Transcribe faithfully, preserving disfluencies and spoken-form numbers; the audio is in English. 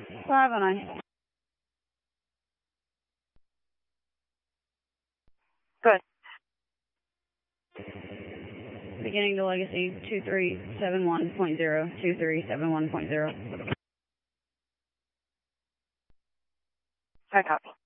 five oh nine. Good. Beginning to Legacy two three seven one point zero, two three seven one point zero. I copy.